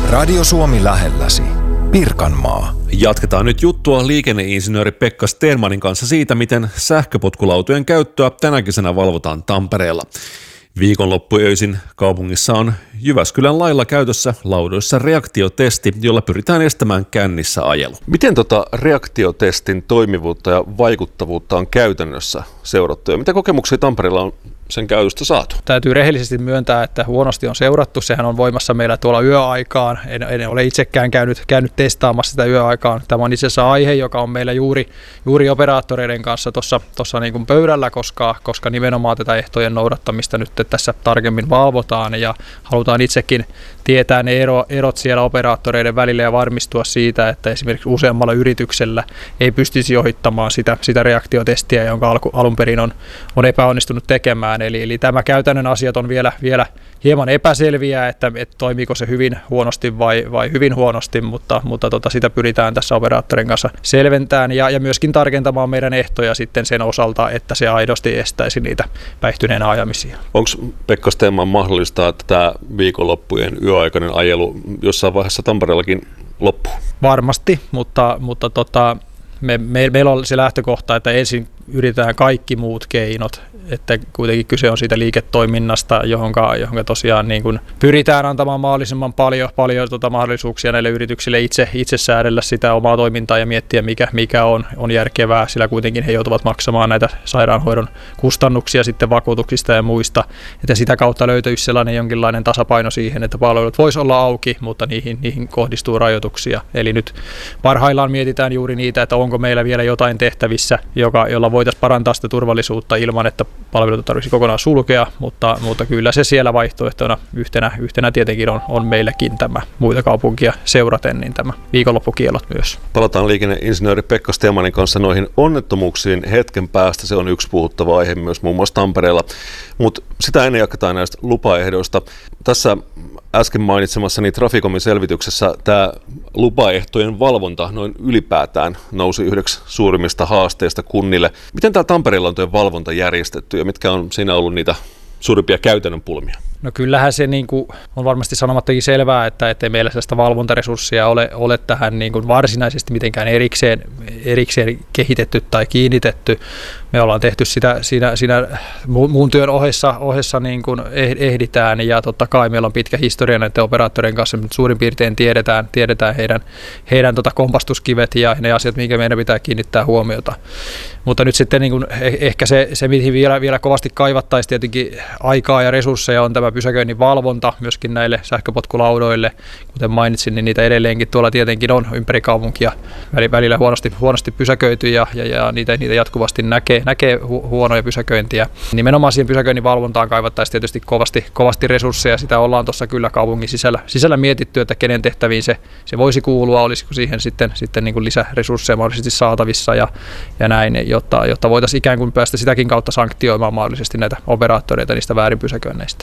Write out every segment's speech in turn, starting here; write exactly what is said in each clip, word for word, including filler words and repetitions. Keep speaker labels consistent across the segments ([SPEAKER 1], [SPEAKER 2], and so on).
[SPEAKER 1] Radio Suomi lähelläsi. Pirkanmaa.
[SPEAKER 2] Jatketaan nyt juttua liikenneinsinööri Pekka Stermanin kanssa siitä, miten sähköpotkulautojen käyttöä tänä kesänä valvotaan Tampereella. Viikonloppuöisin kaupungissa on Jyväskylän lailla käytössä laudoissa reaktiotesti, jolla pyritään estämään kännissä ajelu. Miten tota reaktiotestin toimivuutta ja vaikuttavuutta on käytännössä seurattu ja mitä kokemuksia Tampereella on sen käytöstä saatu?
[SPEAKER 3] Täytyy rehellisesti myöntää, että huonosti on seurattu. Sehän on voimassa meillä tuolla yöaikaan. En, en ole itsekään käynyt, käynyt testaamassa sitä yöaikaan. Tämä on itse asiassa aihe, joka on meillä juuri, juuri operaattoreiden kanssa tuossa niin kuin pöydällä, koska, koska nimenomaan tätä ehtojen noudattamista nyt tässä tarkemmin valvotaan ja halutaan itsekin tietää ne ero, erot siellä operaattoreiden välillä ja varmistua siitä, että esimerkiksi useammalla yrityksellä ei pystyisi ohittamaan sitä, sitä reaktiotestiä, jonka alku, alun perin on, on epäonnistunut tekemään. Eli, eli tämä käytännön asiat on vielä, vielä hieman epäselviä, että, että toimiiko se hyvin huonosti vai, vai hyvin huonosti, mutta, mutta tota, sitä pyritään tässä operaattorin kanssa selventämään ja, ja myöskin tarkentamaan meidän ehtoja sitten sen osalta, että se aidosti estäisi niitä päihtyneenä ajamisia.
[SPEAKER 2] Onko Pekka Stenman mahdollista, että tämä viikonloppujen yöaikainen ajelu jossain vaiheessa Tampereellakin loppuu?
[SPEAKER 3] Varmasti, mutta, mutta tota, me, me, meillä on se lähtökohta, että ensin yritetään kaikki muut keinot, että kuitenkin kyse on siitä liiketoiminnasta, johonka, johonka tosiaan niin kuin pyritään antamaan mahdollisimman paljon, paljon tuota mahdollisuuksia näille yrityksille itse, itse säädellä sitä omaa toimintaa ja miettiä, mikä, mikä on, on järkevää, sillä kuitenkin he joutuvat maksamaan näitä sairaanhoidon kustannuksia sitten vakuutuksista ja muista, että sitä kautta löytyisi sellainen jonkinlainen tasapaino siihen, että palvelut voisi olla auki, mutta niihin, niihin kohdistuu rajoituksia. Eli nyt parhaillaan mietitään juuri niitä, että onko meillä vielä jotain tehtävissä, joka, jolla voitaisiin parantaa sitä turvallisuutta ilman, että palveluita tarvitsisi kokonaan sulkea, mutta, mutta kyllä se siellä vaihtoehtona yhtenä, yhtenä tietenkin on, on meilläkin tämä muita kaupunkia seuraten, niin tämä viikonloppukielot myös.
[SPEAKER 2] Palataan liikenneinsinööri Pekka Stenmanin kanssa noihin onnettomuuksiin hetken päästä. Se on yksi puhuttava aihe myös muun muassa Tampereella, mutta sitä ennen jatketaan näistä lupaehdoista. Tässä äsken mainitsemassani Traficomin selvityksessä tämä lupaehtojen valvonta noin ylipäätään nousi yhdeksi suurimmista haasteista kunnille. Miten tämä Tampereella on tuo valvonta järjestetty ja mitkä on siinä ollut niitä suurimpia käytännön pulmia?
[SPEAKER 3] No kyllähän se niin kuin on varmasti sanomattakin selvää, että ettei meillä sellaista valvontaresurssia ole, ole tähän niin kuin varsinaisesti mitenkään erikseen, erikseen kehitetty tai kiinnitetty. Me ollaan tehty sitä siinä, siinä muun työn ohessa, ohessa niin kuin ehditään ja totta kai meillä on pitkä historia näiden operaattorien kanssa, mutta suurin piirtein tiedetään, tiedetään heidän, heidän tota kompastuskivet ja ne asiat, mihinkä meidän pitää kiinnittää huomiota. Mutta nyt sitten niin kuin ehkä se, se mihin vielä, vielä kovasti kaivattaisiin tietenkin aikaa ja resursseja on tämä pysäköinnin valvonta myöskin näille sähköpotkulaudoille. Kuten mainitsin, niin niitä edelleenkin tuolla tietenkin on ympäri kaupunkia välillä huonosti, huonosti pysäköity ja, ja, ja niitä, niitä jatkuvasti näkee, näkee hu, huonoja pysäköintiä. Nimenomaan siihen pysäköinnin valvontaan kaivattaisiin tietysti kovasti, kovasti resursseja. Sitä ollaan tuossa kyllä kaupungin sisällä, sisällä mietitty, että kenen tehtäviin se, se voisi kuulua, olisiko siihen sitten, sitten niin kuin lisäresursseja mahdollisesti saatavissa ja, ja näin, jotta, jotta voitaisiin ikään kuin päästä sitäkin kautta sanktioimaan mahdollisesti näitä operaattoreita niistä väärin pysäköinneistä.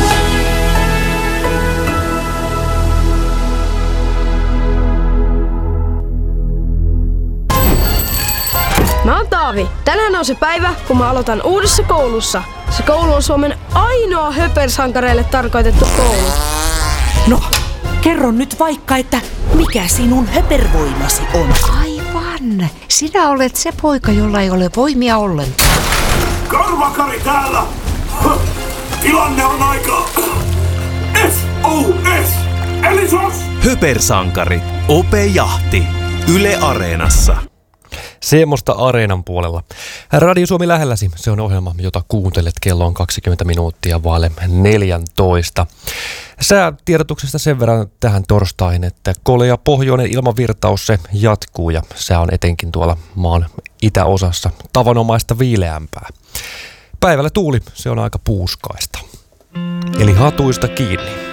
[SPEAKER 4] Mä oon Taavi. Tänään on se päivä, kun mä aloitan uudessa koulussa. Se koulu on Suomen ainoa höpersankareille tarkoitettu koulu.
[SPEAKER 5] No, kerro nyt vaikka, että mikä sinun höpervoimasi on?
[SPEAKER 6] Aivan. Sinä olet se poika, jolla ei ole voimia ollenkaan.
[SPEAKER 7] Karvakari täällä! Tilanne on aika... S O S! Eli sos!
[SPEAKER 8] Höpersankari. Ope Jahti. Yle Areenassa.
[SPEAKER 9] Semmoista Areenan puolella. Radio Suomi lähelläsi, se on ohjelma, jota kuuntelet. Kello on kaksikymmentä minuuttia vaille neljätoista. Säätiedotuksesta sen verran tähän torstaihin, että kolea pohjoinen ilmavirtaus se jatkuu ja sää on etenkin tuolla maan itäosassa tavanomaista viileämpää. Päivällä tuuli, se on aika puuskaista. Eli hatuista kiinni.